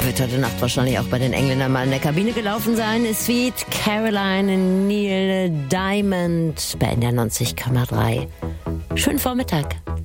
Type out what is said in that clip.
wird heute Nacht wahrscheinlich auch bei den Engländern mal in der Kabine gelaufen sein. Sweet Caroline Neil Diamond bei NDR 90,3. Schönen Vormittag.